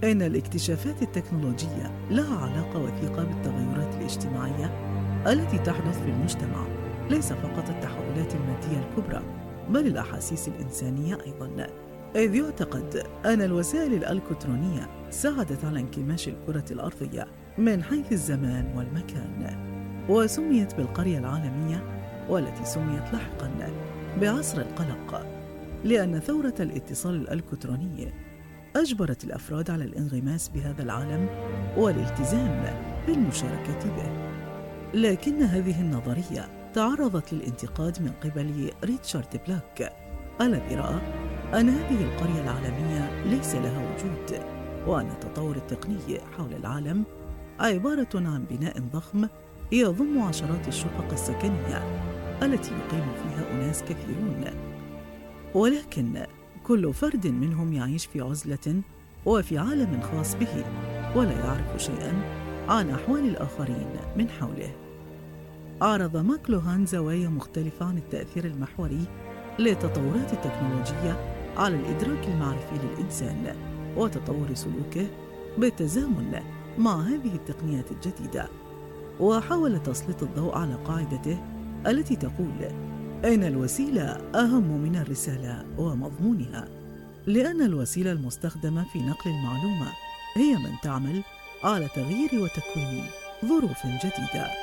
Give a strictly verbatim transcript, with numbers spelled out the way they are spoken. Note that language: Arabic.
إن الاكتشافات التكنولوجية لها علاقة وثيقة بالتغيرات الاجتماعية التي تحدث في المجتمع، ليس فقط التحولات المادية الكبرى بل الأحاسيس الإنسانية أيضاً، إذ يعتقد أن الوسائل الألكترونية ساعدت على انكماش الكرة الأرضية من حيث الزمان والمكان، وسميت بالقرية العالمية، والتي سميت لاحقاً بعصر القلق، لأن ثورة الاتصال الألكتروني أجبرت الأفراد على الانغماس بهذا العالم والالتزام بالمشاركة به. لكن هذه النظرية تعرضت للانتقاد من قبل ريتشارد بلاك، الذي رأى أن هذه القرية العالمية ليس لها وجود، وأن التطور التقني حول العالم عبارة عن بناء ضخم يضم عشرات الشقق السكنية التي يقيم فيها أناس كثيرون، ولكن كل فرد منهم يعيش في عزلة وفي عالم خاص به، ولا يعرف شيئاً عن أحوال الآخرين من حوله. عرض ماكلوهان زوايا مختلفة عن التأثير المحوري للتطورات التكنولوجية على الإدراك المعرفي للإنسان وتطور سلوكه بالتزامن مع هذه التقنيات الجديدة، وحاول تسليط الضوء على قاعدته التي تقول إن الوسيلة أهم من الرسالة ومضمونها، لأن الوسيلة المستخدمة في نقل المعلومة هي من تعمل على تغيير وتكوين ظروف جديدة.